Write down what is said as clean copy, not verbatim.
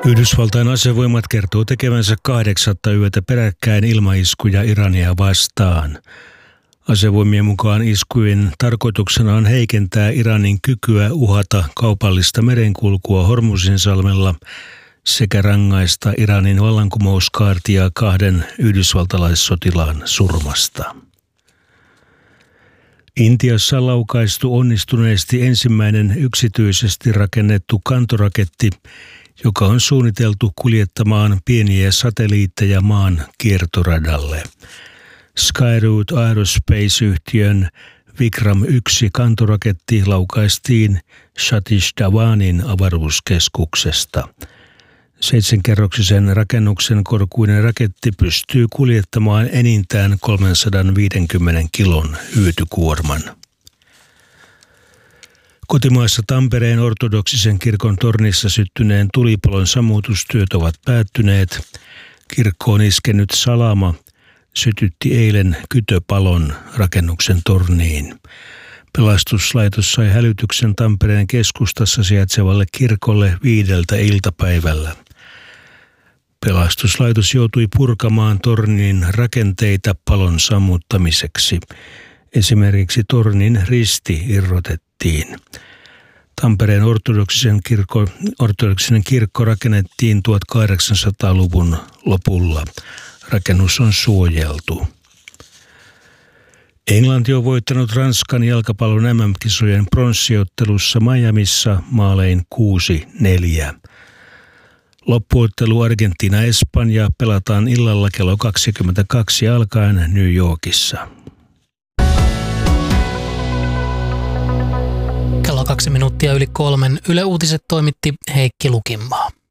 Yhdysvaltain asevoimat kertoo tekevänsä 8. yötä peräkkäin ilmaiskuja Irania vastaan. Asevoimien mukaan iskujen tarkoituksena on heikentää Iranin kykyä uhata kaupallista merenkulkua Hormuzinsalmella sekä rangaista Iranin vallankumouskaartia 2 yhdysvaltalaissotilaan surmasta. Intiassa on laukaistu onnistuneesti ensimmäinen yksityisesti rakennettu kantoraketti, joka on suunniteltu kuljettamaan pieniä satelliitteja maan kiertoradalle. Skyroot Aerospace-yhtiön Vikram-1 kantoraketti laukaistiin Satish Dhavanin avaruuskeskuksesta. 7-kerroksisen rakennuksen korkuinen raketti pystyy kuljettamaan enintään 350 kilon hyötykuorman. Kotimaassa Tampereen ortodoksisen kirkon tornissa syttyneen tulipalon sammutustyöt ovat päättyneet. Kirkkoon iskenyt salama sytytti eilen kytöpalon rakennuksen torniin. Pelastuslaitos sai hälytyksen Tampereen keskustassa sijaitsevalle kirkolle 5 iltapäivällä. Pelastuslaitos joutui purkamaan tornin rakenteita palon sammuttamiseksi. Esimerkiksi tornin risti irrotettiin. Tampereen ortodoksinen kirkko rakennettiin 1800-luvun lopulla. Rakennus on suojeltu. Englanti on voittanut Ranskan jalkapallon MM-kisojen pronssiottelussa Miamissa maalein 6-4. Loppuottelu Argentiina-Espanja pelataan illalla kello 22 alkaen New Yorkissa. Kello 2 minuuttia yli 3. Yle Uutiset toimitti Heikki Lukinmaa.